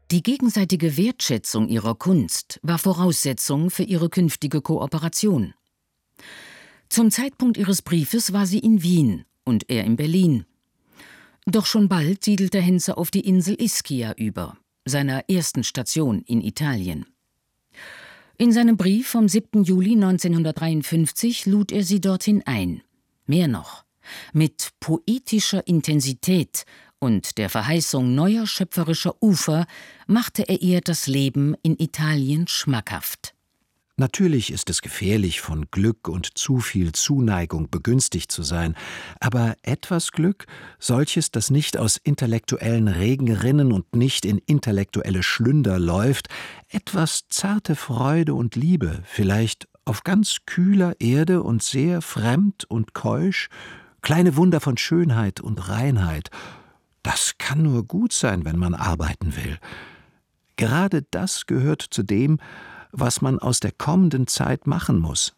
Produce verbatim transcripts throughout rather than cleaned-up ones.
Die gegenseitige Wertschätzung ihrer Kunst war Voraussetzung für ihre künftige Kooperation. Zum Zeitpunkt ihres Briefes war sie in Wien und er in Berlin. Doch schon bald siedelte Henze auf die Insel Ischia über, seiner ersten Station in Italien. In seinem Brief vom siebten Juli neunzehnhundertdreiundfünfzig lud er sie dorthin ein. Mehr noch, mit poetischer Intensität und der Verheißung neuer schöpferischer Ufer machte er ihr das Leben in Italien schmackhaft. Natürlich ist es gefährlich, von Glück und zu viel Zuneigung begünstigt zu sein, aber etwas Glück, solches, das nicht aus intellektuellen Regen rinnen und nicht in intellektuelle Schlünder läuft, etwas zarte Freude und Liebe, vielleicht auf ganz kühler Erde und sehr fremd und keusch, kleine Wunder von Schönheit und Reinheit, das kann nur gut sein, wenn man arbeiten will. Gerade das gehört zu dem, was man aus der kommenden Zeit machen muss.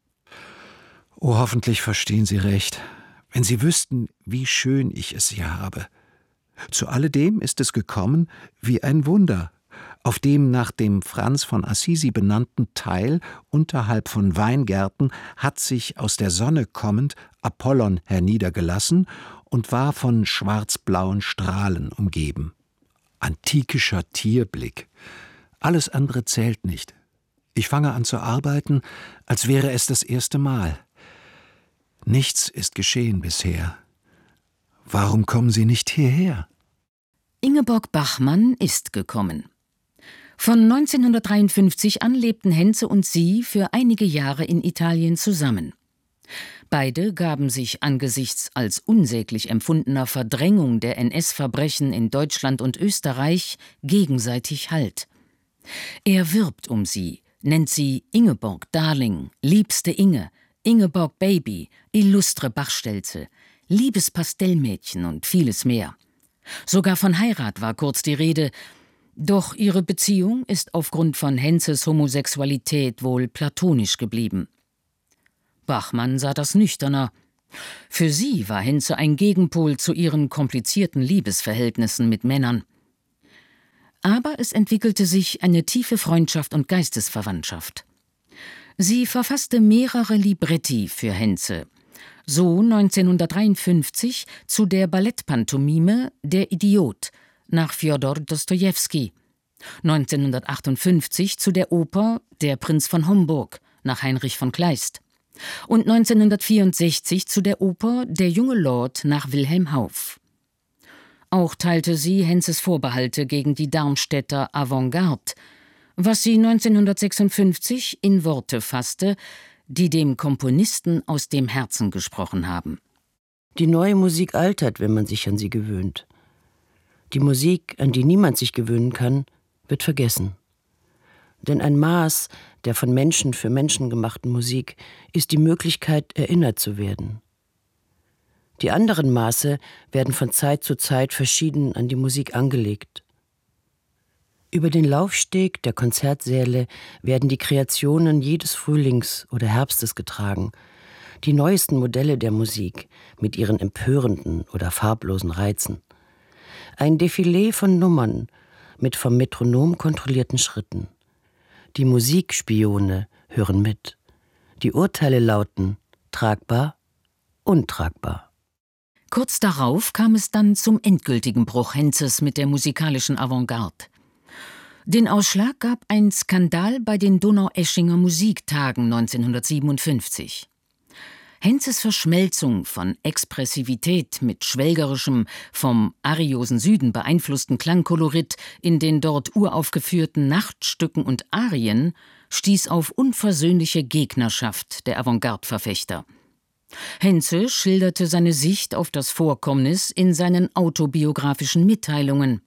Oh, hoffentlich verstehen Sie recht, wenn Sie wüssten, wie schön ich es hier habe. Zu alledem ist es gekommen wie ein Wunder. Auf dem nach dem Franz von Assisi benannten Teil unterhalb von Weingärten hat sich aus der Sonne kommend Apollon herniedergelassen und war von schwarzblauen Strahlen umgeben. Antikischer Tierblick. Alles andere zählt nicht. Ich fange an zu arbeiten, als wäre es das erste Mal. Nichts ist geschehen bisher. Warum kommen Sie nicht hierher? Ingeborg Bachmann ist gekommen. Von neunzehnhundertdreiundfünfzig an lebten Henze und sie für einige Jahre in Italien zusammen. Beide gaben sich angesichts als unsäglich empfundener Verdrängung der N S-Verbrechen in Deutschland und Österreich gegenseitig Halt. Er wirbt um sie, nennt sie Ingeborg Darling, liebste Inge, Ingeborg Baby, illustre Bachstelze, liebes Pastellmädchen und vieles mehr. Sogar von Heirat war kurz die Rede, doch ihre Beziehung ist aufgrund von Henzes Homosexualität wohl platonisch geblieben. Bachmann sah das nüchterner. Für sie war Henze ein Gegenpol zu ihren komplizierten Liebesverhältnissen mit Männern. Aber es entwickelte sich eine tiefe Freundschaft und Geistesverwandtschaft. Sie verfasste mehrere Libretti für Henze, so neunzehnhundertdreiundfünfzig zu der Ballettpantomime Der Idiot nach Fjodor Dostojewski, neunzehnhundertachtundfünfzig zu der Oper Der Prinz von Homburg nach Heinrich von Kleist und neunzehnhundertvierundsechzig zu der Oper Der junge Lord nach Wilhelm Hauff. Auch teilte sie Henzes Vorbehalte gegen die Darmstädter Avantgarde, was sie neunzehnhundertsechsundfünfzig in Worte fasste, die dem Komponisten aus dem Herzen gesprochen haben. Die neue Musik altert, wenn man sich an sie gewöhnt. Die Musik, an die niemand sich gewöhnen kann, wird vergessen. Denn ein Maß der von Menschen für Menschen gemachten Musik ist die Möglichkeit, erinnert zu werden. Die anderen Maße werden von Zeit zu Zeit verschieden an die Musik angelegt. Über den Laufsteg der Konzertsäle werden die Kreationen jedes Frühlings oder Herbstes getragen, die neuesten Modelle der Musik mit ihren empörenden oder farblosen Reizen. Ein Defilé von Nummern mit vom Metronom kontrollierten Schritten. Die Musikspione hören mit. Die Urteile lauten tragbar, untragbar. Kurz darauf kam es dann zum endgültigen Bruch Henzes mit der musikalischen Avantgarde. Den Ausschlag gab ein Skandal bei den Donaueschinger Musiktagen neunzehnhundertsiebenundfünfzig. Henzes Verschmelzung von Expressivität mit schwelgerischem, vom ariosen Süden beeinflussten Klangkolorit in den dort uraufgeführten Nachtstücken und Arien stieß auf unversöhnliche Gegnerschaft der Avantgarde-Verfechter. Henze schilderte seine Sicht auf das Vorkommnis in seinen autobiografischen Mitteilungen.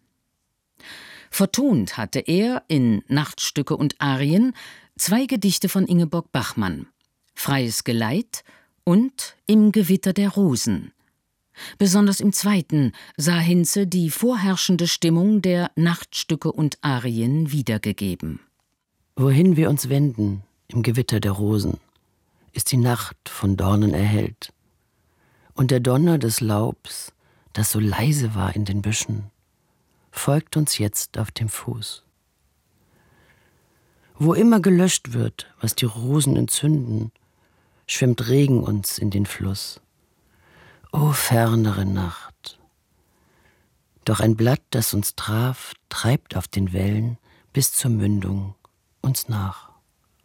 Vertont hatte er in Nachtstücke und Arien zwei Gedichte von Ingeborg Bachmann, Freies Geleit und Im Gewitter der Rosen. Besonders im zweiten sah Henze die vorherrschende Stimmung der Nachtstücke und Arien wiedergegeben. Wohin wir uns wenden, im Gewitter der Rosen, ist die Nacht von Dornen erhellt. Und der Donner des Laubs, das so leise war in den Büschen, folgt uns jetzt auf dem Fuß. Wo immer gelöscht wird, was die Rosen entzünden, schwimmt Regen uns in den Fluss. O fernere Nacht! Doch ein Blatt, das uns traf, treibt auf den Wellen bis zur Mündung uns nach.